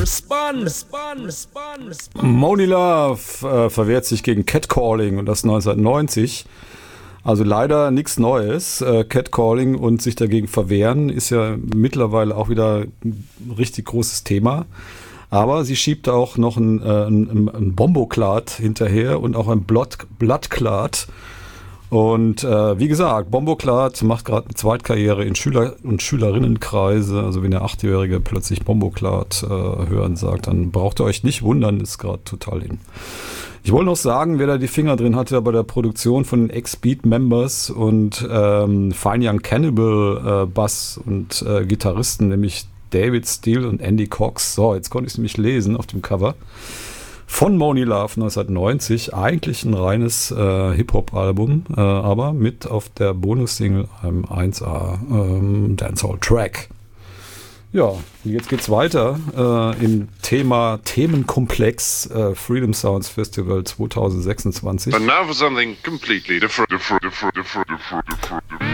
Monie Love verwehrt sich gegen Catcalling und das 1990. Also leider nichts Neues. Catcalling und sich dagegen verwehren ist ja mittlerweile auch wieder ein richtig großes Thema. Aber sie schiebt auch noch ein Bomboclat hinterher und auch ein Bloodclat. Und wie gesagt, Bomboclat macht gerade eine Zweitkarriere in Schüler- und Schülerinnenkreise. Also wenn der 8-Jährige plötzlich Bomboclat hören sagt, dann braucht ihr euch nicht wundern, ist gerade total in. Ich wollte noch sagen, wer da die Finger drin hatte bei der Produktion von den X-Beat-Members und Fine Young Cannibal Bass und Gitarristen, nämlich David Steele und Andy Cox. So, jetzt konnte ich es nämlich lesen auf dem Cover. Von Monie Love 1990, eigentlich ein reines Hip-Hop-Album, aber mit auf der Bonus-Single einem 1A Dancehall-Track. Ja, jetzt geht's weiter im Themenkomplex Freedom Sounds Festival 2026. And now for something completely different.